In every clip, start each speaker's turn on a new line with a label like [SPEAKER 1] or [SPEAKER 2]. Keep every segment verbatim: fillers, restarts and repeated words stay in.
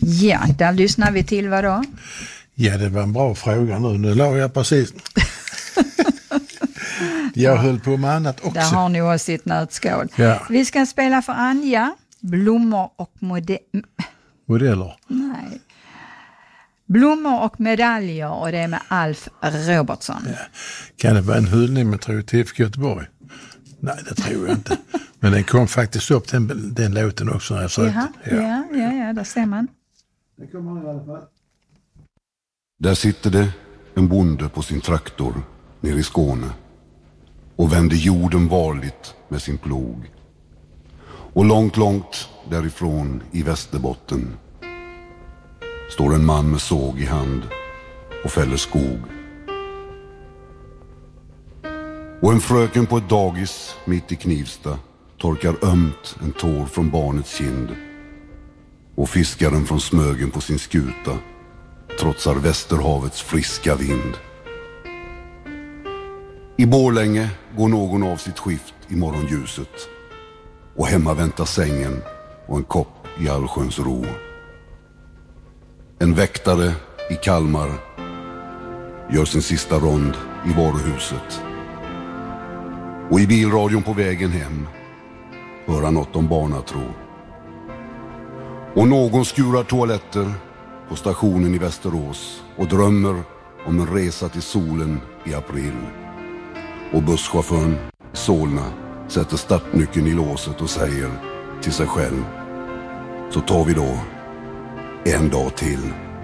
[SPEAKER 1] Ja, där lyssnar vi till vad då?
[SPEAKER 2] Ja, det var en bra fråga nu. Nu la jag precis. Jag höll på med annat också.
[SPEAKER 1] Där har ni oss i ett nötskål.
[SPEAKER 2] Ja.
[SPEAKER 1] Vi ska spela för Anja. Blommor och mode-
[SPEAKER 2] modeller.
[SPEAKER 1] Nej. Blommor och medaljer, och det är med Alf Robertsson.
[SPEAKER 2] Ja. Kan det vara en hyllning med tro till F K Göteborg? Nej, det tror jag inte. Men den kom faktiskt upp den, den låten också när jag sökte.
[SPEAKER 1] Jaha, ja, ja, ja, ja, där ser man.
[SPEAKER 2] Det kommer i alla fall.
[SPEAKER 3] Där sitter det en bonde på sin traktor nere i Skåne och vänder jorden varligt med sin plog. Och långt, långt därifrån i Västerbotten står en man med såg i hand och fäller skog. Och en fröken på ett dagis mitt i Knivsta torkar ömt en tår från barnets kind. Och fiskaren från Smögen på sin skuta trotsar Västerhavets friska vind. I Borlänge går någon av sitt skift i morgonljuset. Och hemma väntar sängen och en kopp i allsköns ro. En väktare i Kalmar gör sin sista rond i varuhuset. Och i bilradion på vägen hem hör han något om barnatro. Och någon skurar toaletter på stationen i Västerås och drömmer om en resa till solen i april. Och busschauffören i Solna sätter startnyckeln i låset och säger till sig själv: så tar vi då en dag till.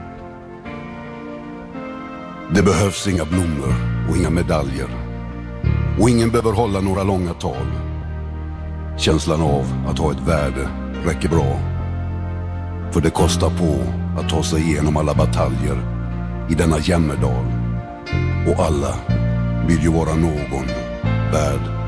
[SPEAKER 3] Det behövs inga blommor och inga medaljer. Och ingen behöver hålla några långa tal. Känslan av att ha ett värde räcker bra. För det kostar på att ta sig igenom alla bataljer i denna jämmerdal. Och alla vill ju vara någon värd